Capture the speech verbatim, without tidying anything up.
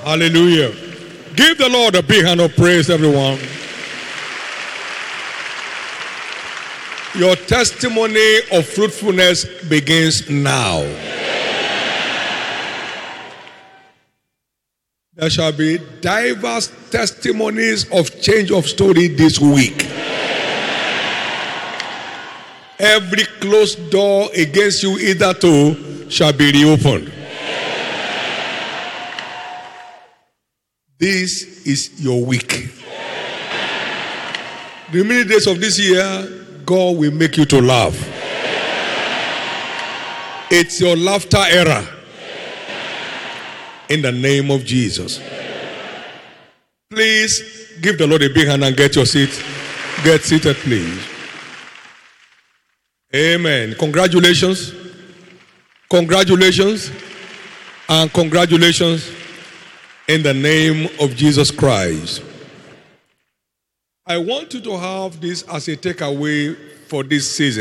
Hallelujah. Give the Lord a big hand of praise, everyone. Your testimony of fruitfulness begins now. There shall be diverse testimonies of change of story this week. Every closed door against you hitherto shall be reopened. This is your week. The remaining days of this year, God will make you to laugh. It's your laughter era. In the name of Jesus. Please give the Lord a big hand and get your seat. Get seated, please. Amen. Congratulations. Congratulations. And congratulations in the name of Jesus Christ. I want you to have this as a takeaway for this season.